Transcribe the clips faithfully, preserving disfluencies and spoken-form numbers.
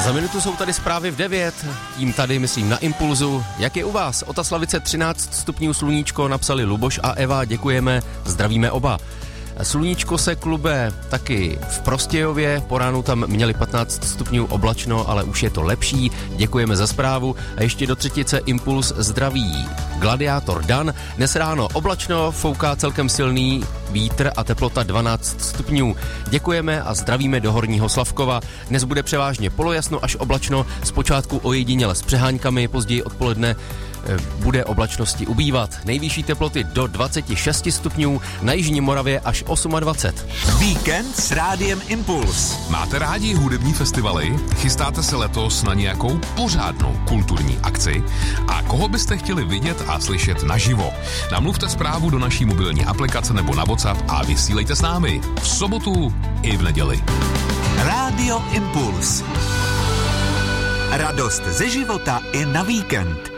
Za minutu jsou tady zprávy v devět, tím tady myslím na Impulzu. Jak je u vás? Otaslavice třináct stupňů, sluníčko, napsali Luboš a Eva, děkujeme, zdravíme oba. Sluníčko se klube taky v Prostějově, po ránu tam měli patnáct stupňů oblačno, ale už je to lepší, děkujeme za zprávu. A ještě do třetice Impuls zdraví Gladiátor Dan. Dnes ráno oblačno, fouká celkem silný vítr a teplota dvanáct stupňů. Děkujeme a zdravíme do Horního Slavkova. Dnes bude převážně polojasno až oblačno, zpočátku ojediněle s přeháňkami, později odpoledne bude oblačnosti ubývat. Nejvyšší teploty do dvacet šest stupňů, na jižní Moravě až dvacet osm. Víkend s Rádiem Impuls. Máte rádi hudební festivaly? Chystáte se letos na nějakou pořádnou kulturní akci? A koho byste chtěli vidět a slyšet naživo? Namluvte zprávu do naší mobilní aplikace nebo na WhatsApp a vysílejte s námi v sobotu i v neděli. Rádio Impuls. Radost ze života i na víkend.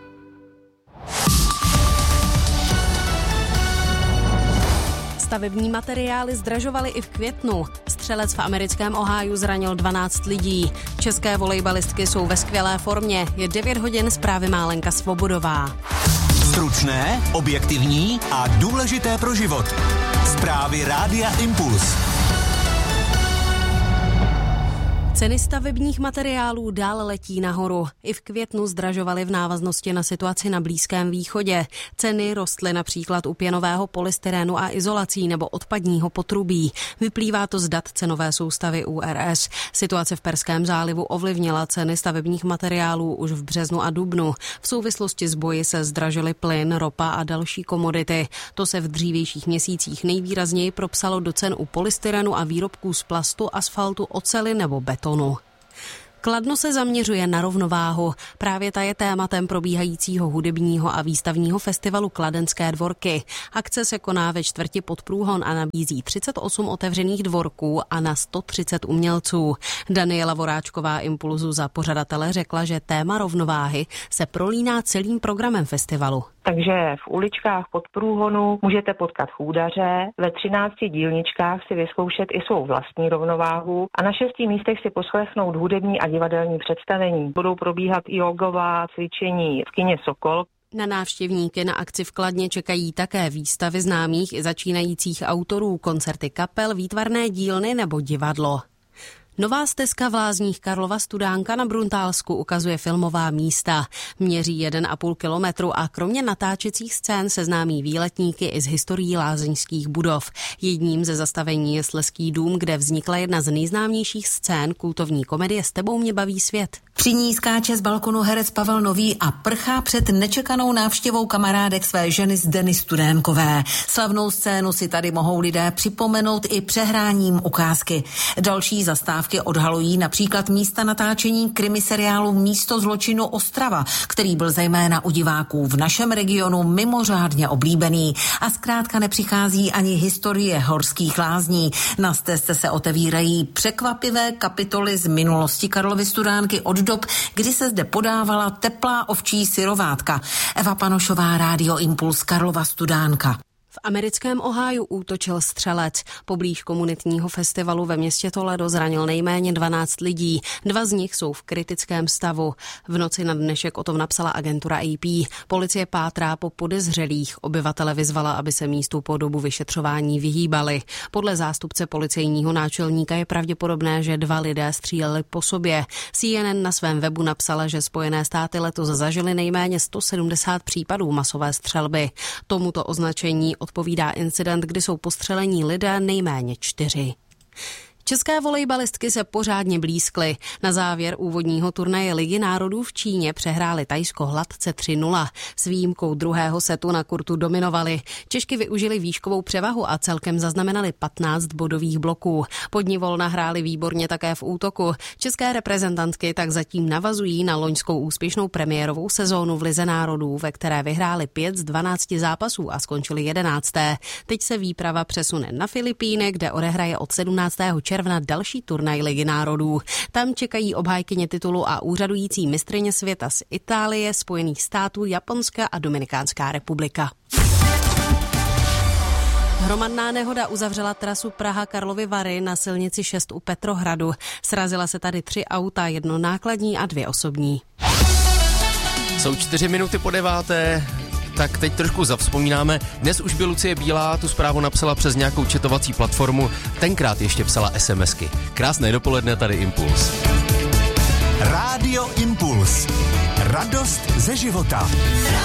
Stavební materiály zdražovaly i v květnu. Střelec v americkém Ohiu zranil dvanáct lidí. České volejbalistky jsou ve skvělé formě. Je devět hodin, zprávy má Lenka Svobodová. Stručné, objektivní a důležité pro život. Zprávy Rádia Impuls. Ceny stavebních materiálů dál letí nahoru. I v květnu zdražovaly v návaznosti na situaci na Blízkém východě. Ceny rostly například u pěnového polystyrenu a izolací nebo odpadního potrubí. Vyplývá to z dat cenové soustavy U R S. Situace v Perském zálivu ovlivnila ceny stavebních materiálů už v březnu a dubnu. V souvislosti s boji se zdražily plyn, ropa a další komodity. To se v dřívějších měsících nejvýrazněji propsalo do cen u polystyrenu a výrobků z plastu, asfaltu, oceli nebo betonu. Kladno se zaměřuje na rovnováhu. Právě ta je tématem probíhajícího hudebního a výstavního festivalu Kladenské dvorky. Akce se koná ve čtvrti Pod Průhon a nabízí třicet osm otevřených dvorků a na sto třicet umělců. Daniela Voráčková Impulzu za pořadatele řekla, že téma rovnováhy se prolíná celým programem festivalu. Takže v uličkách Pod Průhonu můžete potkat chůdaře, ve třinácti dílničkách si vyzkoušet i svou vlastní rovnováhu a na šesti místech si poslechnout hudební a divadelní představení. Budou probíhat i jogová cvičení v kině Sokol. Na návštěvníky na akci v Kladně čekají také výstavy známých i začínajících autorů, koncerty kapel, výtvarné dílny nebo divadlo. Nová stezka v Lázních Karlova Studánka na Bruntálsku ukazuje filmová místa. Měří jeden a půl kilometru a kromě natáčecích scén seznámí výletníky i z historií lázeňských budov. Jedním ze zastavení je Slezský dům, kde vznikla jedna z nejznámějších scén kultovní komedie S tebou mě baví svět. Při ní skáče z balkonu herec Pavel Nový a prchá před nečekanou návštěvou kamarádek své ženy Zdeny Studénkové. Slavnou scénu si tady mohou lidé připomenout i přehráním ukázky. Další zastávky odhalují například místa natáčení krimiseriálu Místo zločinu Ostrava, který byl zejména u diváků v našem regionu mimořádně oblíbený. A zkrátka nepřichází ani historie horských lázní. Na stezce se otevírají překvapivé kapitoly z minulosti Karlovy Studánky od dob, kdy se zde podávala teplá ovčí syrovátka. Eva Panošová, Rádio Impuls, Karlova Studánka. V americkém Ohiu útočil střelec. Poblíž komunitního festivalu ve městě Toledo zranil nejméně dvanáct lidí. Dva z nich jsou v kritickém stavu. V noci na dnešek o tom napsala agentura A P. Policie pátrá po podezřelých. Obyvatele vyzvala, aby se místu po dobu vyšetřování vyhýbali. Podle zástupce policejního náčelníka je pravděpodobné, že dva lidé stříleli po sobě. C N N na svém webu napsala, že Spojené státy letos zažily nejméně sto sedmdesát případů masové střelby. Tomuto označení odpovídá incident, kdy jsou postřelení lidé nejméně čtyři. České volejbalistky se pořádně blízkly. Na závěr úvodního turnaje Ligy národů v Číně přehráli Thajsko hladce tři nula. S výjimkou druhého setu na kurtu dominovali. Češky využili výškovou převahu a celkem zaznamenali patnáct bodových bloků. Podní volna hráli výborně také v útoku. České reprezentantky tak zatím navazují na loňskou úspěšnou premiérovou sezónu v Lize národů, ve které vyhráli pět z dvanácti zápasů a skončili jedenácté. Teď se výprava přesune na Filipíny, kde odehraje od sedmnáctého června další turnaj Ligy národů. Tam čekají obhájkyně titulu a úřadující mistryně světa z Itálie, Spojených států, Japonska a Dominikánská republika. Hromadná nehoda uzavřela trasu Praha Karlovy Vary na silnici šest u Petrohradu. Srazila se tady tři auta, jedno nákladní a dvě osobní. Jsou čtyři minuty po deváté, tak teď trošku zavzpomínáme. Dnes už by Lucie Bílá tu zprávu napsala přes nějakou četovací platformu, tenkrát ještě psala SMSky. Krásné dopoledne, tady Impuls. Rádio Impuls. Radost ze života.